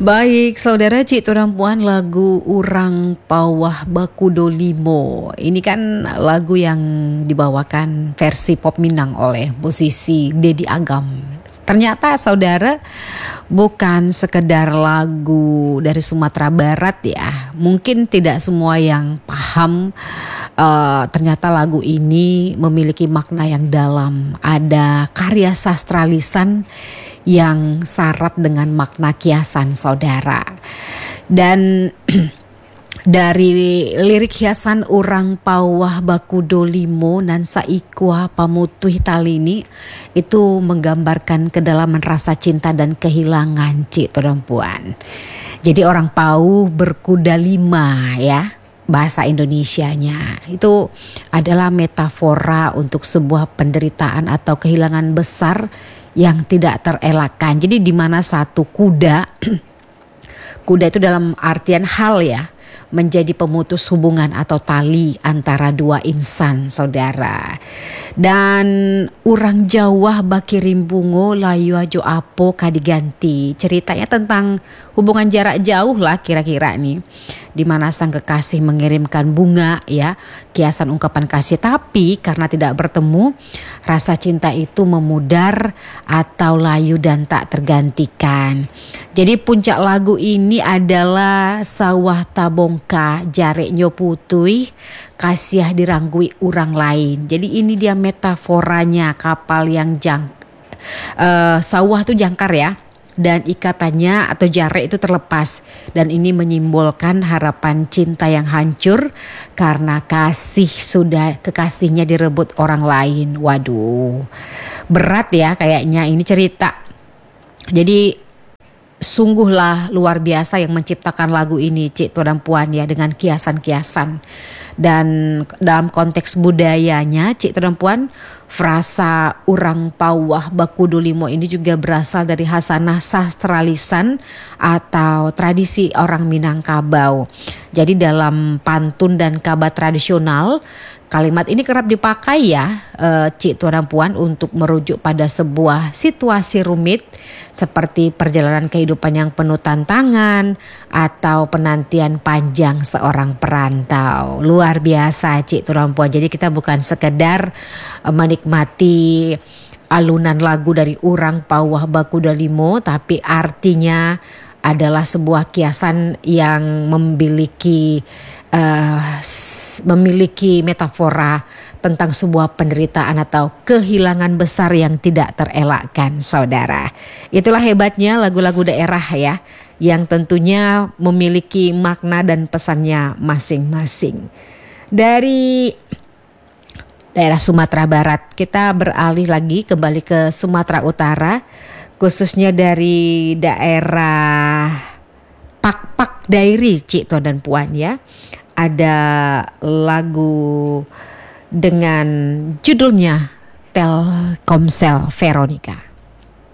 Baik, saudara Cik Turampuan, lagu Urang Pawah Bakudo Limo. Ini kan lagu yang dibawakan versi pop Minang oleh musisi Dedi Agam. Ternyata saudara bukan sekedar lagu dari Sumatera Barat ya. Mungkin tidak semua yang paham ternyata lagu ini memiliki makna yang dalam. Ada karya sastra lisan yang syarat dengan makna kiasan saudara. Dan dari lirik hiasan Urang Pawah Bakudo Limo nan saikua pamutuh talini itu menggambarkan kedalaman rasa cinta dan kehilangan Cik Turampuan. Jadi orang Pau berkuda lima ya. Bahasa Indonesianya itu adalah metafora untuk sebuah penderitaan atau kehilangan besar yang tidak terelakkan. Jadi di mana satu kuda itu dalam artian hal ya, menjadi pemutus hubungan atau tali antara dua insan saudara. Dan urang Jawa bakirim bungo layu ajo apo kadiganti. Ceritanya tentang hubungan jarak jauh lah kira-kira nih. Di mana sang kekasih mengirimkan bunga ya, kiasan ungkapan kasih, tapi karena tidak bertemu rasa cinta itu memudar atau layu dan tak tergantikan. Jadi puncak lagu ini adalah sawah tabongka jarek nyoputui kasiah diranggui urang lain. Jadi ini dia metaforanya kapal yang sawah tuh jangkar ya. Dan ikatannya atau jarek itu terlepas, dan ini menyimbolkan harapan cinta yang hancur karena kekasihnya direbut orang lain. Waduh, berat ya kayaknya ini cerita. Jadi sungguhlah luar biasa yang menciptakan lagu ini Cik Turampuan ya, dengan kiasan-kiasan. Dan dalam konteks budayanya Cik Turampuan, frasa Urang Pawah Bakudo Limo ini juga berasal dari hasanah sastra lisan atau tradisi orang Minangkabau. Jadi dalam pantun dan kabar tradisional, kalimat ini kerap dipakai ya Cik Turampuan untuk merujuk pada sebuah situasi rumit seperti perjalanan kehidupan yang penuh tantangan atau penantian panjang seorang perantau. Luar biasa Cik Turampuan. Jadi kita bukan sekedar menikmati alunan lagu dari Urang Pawah Bakudo Limo, tapi artinya adalah sebuah kiasan yang memiliki metafora tentang sebuah penderitaan atau kehilangan besar yang tidak terelakkan saudara. Itulah hebatnya lagu-lagu daerah ya, yang tentunya memiliki makna dan pesannya masing-masing. Dari daerah Sumatera Barat kita beralih lagi kembali ke Sumatera Utara, khususnya dari daerah Pak Dairi Cik Tuan dan Puan ya. Ada lagu dengan judulnya Telkomsel Veronica.